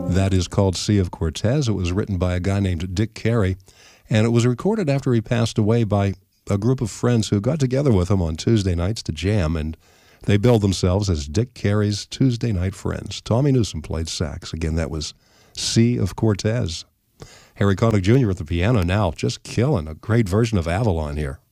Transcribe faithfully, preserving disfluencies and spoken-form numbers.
That is called Sea of Cortez. It was written by a guy named Dick Carey, and it was recorded after he passed away by a group of friends who got together with him on Tuesday nights to jam, and they billed themselves as Dick Carey's Tuesday Night Friends. Tommy Newsom played sax. Again, that was Sea of Cortez. Harry Connick Junior at the piano now, just killing a great version of Avalon here.